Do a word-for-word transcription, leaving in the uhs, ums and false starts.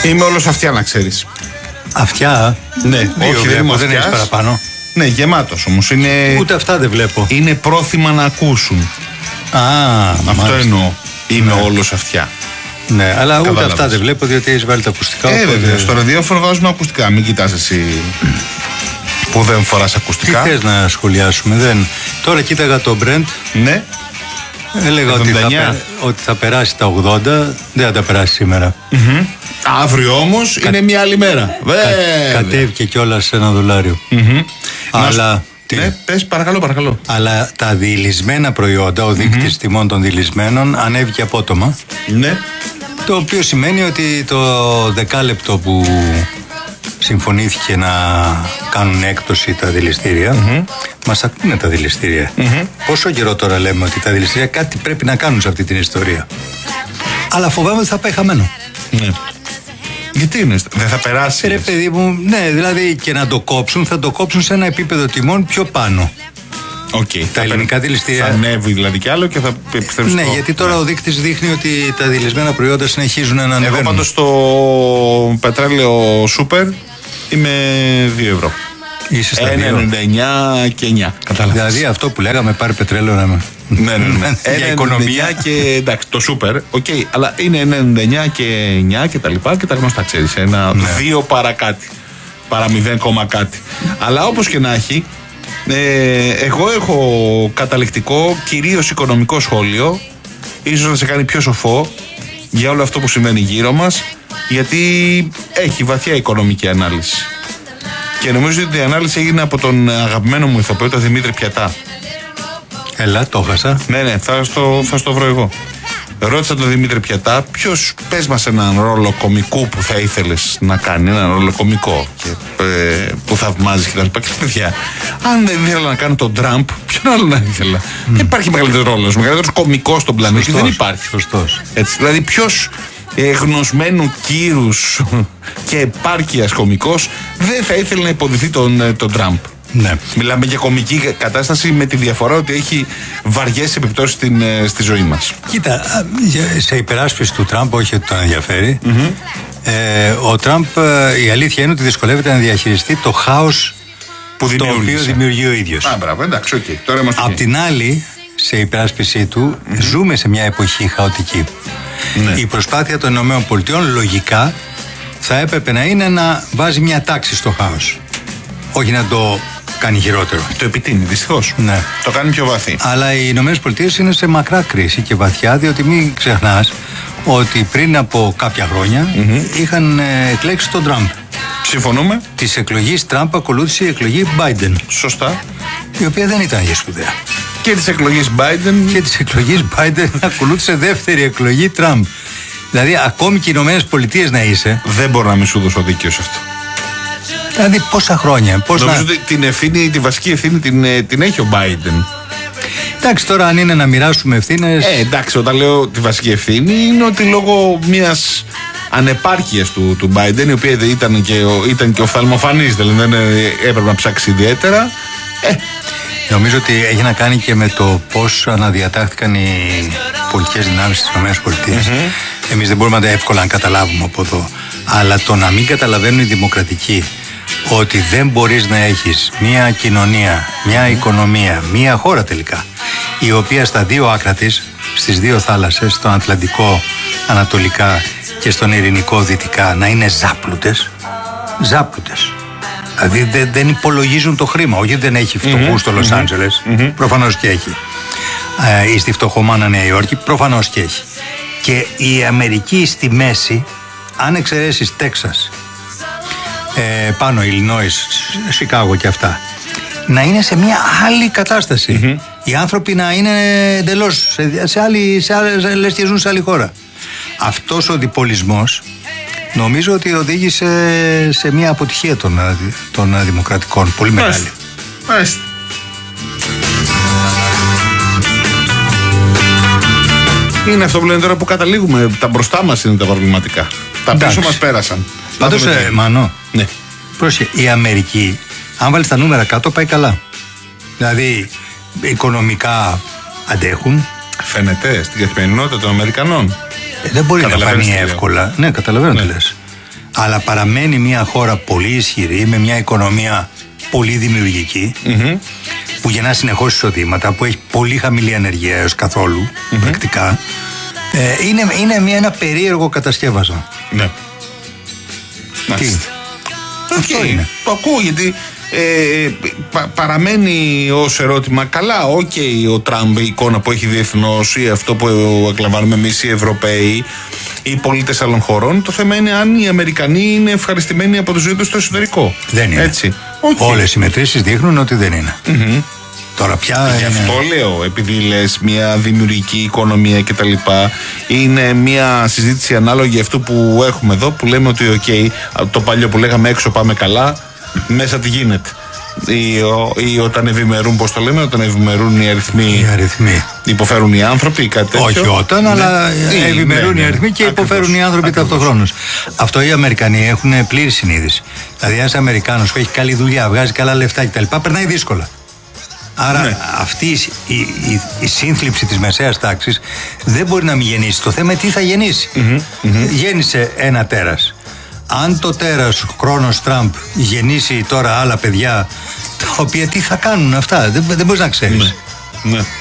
Είμαι όλος αυτιά, να ξέρεις. Αυτιά. Ναι, όχι, δεν είμαι δεν έχεις παραπάνω. Ναι, γεμάτος όμως. Είναι... Ούτε αυτά δεν βλέπω. Είναι πρόθυμα να ακούσουν. Α, αυτό μάλιστα. εννοώ. Είμαι ναι. όλος αυτιά. Ναι, αλλά ούτε Κατάλαβες. αυτά δεν βλέπω, διότι έχεις βάλει τα ακουστικά. Ε, οπότε... βέβαια. Στο ραδιόφωνο βάζουμε ακουστικά. Μην κοιτάς εσύ που δεν φοράς ακουστικά. Τι θες να σχολιάσουμε, δεν. Τώρα κοίταγα το Brent. Ναι. Έλεγα ότι θα, πε... ότι θα περάσει τα ογδόντα, δεν θα τα περάσει σήμερα. Mm-hmm. Αύριο όμως Κα... είναι μια άλλη μέρα. Κα... Κατέβηκε κιόλας σε ένα δολάριο. Mm-hmm. Αλλά. Τι... Ναι, πες, παρακαλώ, παρακαλώ. Αλλά τα διηλισμένα προϊόντα, ο δείκτης mm-hmm. τιμών των διηλισμένων ανέβηκε απότομα. Ναι. Το οποίο σημαίνει ότι το δεκάλεπτο που συμφωνήθηκε να κάνουν έκπτωση τα δηληστήρια, mm-hmm. μας ακούνε τα δηληστήρια. Mm-hmm. Πόσο καιρό τώρα λέμε ότι τα δηληστήρια κάτι πρέπει να κάνουν σε αυτή την ιστορία. Αλλά φοβάμαι ότι θα πάει χαμένο. Ναι. Γιατί είναι, δεν θα περάσει. Ρε παιδί μου, ναι, δηλαδή και να το κόψουν, θα το κόψουν σε ένα επίπεδο τιμών πιο πάνω. Okay, τα ελληνικά δηληστήρια. Θα ανέβει δηλαδή κι άλλο και θα επιστρέψει. Ναι, στο... γιατί τώρα ναι. ο δείκτης δείχνει ότι τα δηλισμένα προϊόντα συνεχίζουν να ανεβαίνουν. Εγώ πάντως στο πετρέλαιο σούπερ είμαι δύο ευρώ. Είσαι στα ένα ενενήντα εννιά και εννιά. Κατάλαβες. Δηλαδή αυτό που λέγαμε πάρει πετρέλαιο να με. Ναι, ναι, ναι. Για οικονομία και εντάξει, το σούπερ, οκ, okay, αλλά είναι ένα ενενήντα εννιά και εννιά και τα λοιπά και τα γνωστά, ξέρεις. Ένα ναι. δύο παρά κάτι. Παρά μηδέν κόμμα κάτι. Αλλά όπως και να έχει, ε, εγώ έχω καταληκτικό, κυρίως οικονομικό σχόλιο, ίσως να σε κάνει πιο σοφό για όλο αυτό που συμβαίνει γύρω μας, γιατί έχει βαθιά οικονομική ανάλυση. Και νομίζω ότι η ανάλυση έγινε από τον αγαπημένο μου ηθοποιό, τον Δημήτρη Πιατά. Έλα, το έχασα. Ναι, ναι, θα στο, θα στο βρω εγώ. Ρώτησα τον Δημήτρη Πιατά, ποιος, πες μας έναν ρόλο κωμικού που θα ήθελες να κάνει, έναν ρόλο κωμικό και, ε, που θαυμάζεις και τα λοιπά. Και παιδιά, αν δεν ήθελα να κάνω τον Τραμπ, ποιον άλλο να ήθελα. Mm. Δεν υπάρχει μεγαλύτερος ρόλος, μεγαλύτερος κωμικός στον πλανήτη. Δεν υπάρχει. Σωστός. Έτσι, δηλαδή, ποιος ε, γνωσμένου κύρους και επάρκειας κωμικός δεν θα ήθελε να υποδηθεί τον, τον Τραμπ. Ναι. Μιλάμε για κωμική κατάσταση με τη διαφορά ότι έχει βαριές επιπτώσεις στην, στη ζωή μας. Κοίτα, σε υπεράσπιση του Τραμπ, όχι ότι τον ενδιαφέρει, mm-hmm. ε, ο Τραμπ, η αλήθεια είναι ότι δυσκολεύεται να διαχειριστεί το χάος που το οποίο δημιουργεί ο ίδιος. Α, μπράβο, εντάξει, okay. Τώρα είμαστε απ' την άλλη, σε υπεράσπιση του, mm-hmm. ζούμε σε μια εποχή χαοτική. Ναι. Η προσπάθεια των ΗΠΑ λογικά θα έπρεπε να είναι να βάζει μια τάξη στο χάος. Όχι να το κάνει χειρότερο. Το επιτείνει, δυστυχώς. Ναι. Το κάνει πιο βαθύ. Αλλά οι Ηνωμένες Πολιτείες είναι σε μακρά κρίση και βαθιά, διότι μην ξεχνάς ότι πριν από κάποια χρόνια mm-hmm. είχαν εκλέξει τον Τραμπ. Συμφωνούμε. Της εκλογής Τραμπ ακολούθησε η εκλογή Biden. Σωστά. Η οποία δεν ήταν για σπουδαία. Και της εκλογής Biden. Και της εκλογής Biden ακολούθησε δεύτερη εκλογή Τραμπ. Δηλαδή, ακόμη και οι Ηνωμένες Πολιτείες να είσαι. Δεν μπορώ να μην σου δώσω δίκιο σε αυτό. Δηλαδή, πόσα χρόνια. Πώς νομίζω να... ότι την ευθύνη, τη βασική ευθύνη την, την έχει ο Biden. Εντάξει, τώρα αν είναι να μοιράσουμε ευθύνες. Ε, εντάξει, όταν λέω τη βασική ευθύνη είναι ότι λόγω μιας ανεπάρκειας του, του Biden, η οποία ήταν και, ήταν και οφθαλμοφανής, δηλαδή δεν έπρεπε να ψάξει ιδιαίτερα. Ε. Νομίζω ότι έχει να κάνει και με το πώς αναδιατάχθηκαν οι πολιτικές δυνάμεις της ΗΠΑ. Mm-hmm. Εμείς δεν μπορούμε να τα εύκολα να καταλάβουμε από εδώ. Αλλά το να μην καταλαβαίνουν οι δημοκρατικοί ότι δεν μπορείς να έχεις μια κοινωνία, μια οικονομία, μια χώρα τελικά, η οποία στα δύο άκρα της, στις δύο θάλασσες, στον Ατλαντικό ανατολικά και στον Ειρηνικό δυτικά, να είναι ζάπλουτες, ζάπλουτες. Δηλαδή δεν, δεν υπολογίζουν το χρήμα. Όχι, δεν έχει φτωχούς mm-hmm. στο Λος Άντζελες, mm-hmm. προφανώς και έχει. Ε, ή στη φτωχομάνα Νέα Υόρκη, προφανώς και έχει. Και η Αμερική στη μέση, αν εξαιρέσεις Τέξας, ε, πάνω Ιλινόης, Σικάγο και αυτά, να είναι σε μια άλλη κατάσταση. Mm-hmm. Οι άνθρωποι να είναι εντελώς σε, σε άλλη, σε άλλη, λες και ζουν σε άλλη χώρα. Αυτός ο διπολισμός νομίζω ότι οδήγησε σε μια αποτυχία των, των δημοκρατικών. Πολύ μεγάλη. Μάλιστα. Είναι αυτό που λένε τώρα που καταλήγουμε. Τα μπροστά μας είναι τα προβληματικά. Τα πίσω μας πέρασαν. Πάντως, ε, Μανώ, ναι. πρόσεχε, η Αμερική, αν βάλεις τα νούμερα κάτω, πάει καλά. Δηλαδή, οικονομικά αντέχουν. Φαίνεται στην καθημερινότητα των Αμερικανών. Ε, δεν μπορεί να φανεί εύκολα. Ναι, καταλαβαίνω τι λες. αλλά παραμένει μια χώρα πολύ ισχυρή, με μια οικονομία πολύ δημιουργική, mm-hmm. που γεννά συνεχώς εισοδήματα, που έχει πολύ χαμηλή ανεργία έως καθόλου, mm-hmm. πρακτικά. Ε, είναι είναι μια, ένα περίεργο κατασκεύασμα. Ναι. Τι? Okay. Αυτό είναι. Το ακούω, γιατί ε, πα, παραμένει ως ερώτημα. Καλά, οκ, okay, ο Τραμπ, η εικόνα που έχει διεθνώς, ή αυτό που εκλαμβάνουμε εμείς οι Ευρωπαίοι, οι πολίτες άλλων χωρών. Το θέμα είναι αν οι Αμερικανοί είναι ευχαριστημένοι από τη ζωή τους στο εσωτερικό. Δεν είναι. Έτσι. Okay. Όλες οι μετρήσεις δείχνουν ότι δεν είναι. Mm-hmm. Τώρα πια Γι' είναι... αυτό λέω, επειδή λες μια δημιουργική οικονομία κτλ. Είναι μια συζήτηση ανάλογη αυτού που έχουμε εδώ, που λέμε ότι ok, το παλιό που λέγαμε έξω πάμε καλά, μέσα τι γίνεται. Ή, ο, ή όταν ευημερούν, πώς το λέμε, όταν ευημερούν οι αριθμοί, οι αριθμοί. υποφέρουν οι άνθρωποι, κάτι τέτοιο. Όχι όταν, ναι, αλλά ναι, ευημερούν ναι, ναι, οι αριθμοί και ακριβώς, υποφέρουν οι άνθρωποι ταυτοχρόνως. Αυτό οι Αμερικανοί έχουν πλήρη συνείδηση. Δηλαδή, ένας Αμερικάνος που έχει καλή δουλειά, βγάζει καλά λεφτά κτλ., περνάει δύσκολα. Άρα ναι. αυτή η, η, η, η σύνθλιψη της μεσαίας τάξης δεν μπορεί να μην γεννήσει. Το θέμα είναι τι θα γεννήσει. Mm-hmm, mm-hmm. Γέννησε ένα τέρας. Αν το τέρας χρόνος Τραμπ γεννήσει τώρα άλλα παιδιά, τα οποία τι θα κάνουν αυτά, δεν, δεν μπορείς να ξέρεις. Ναι. Ναι.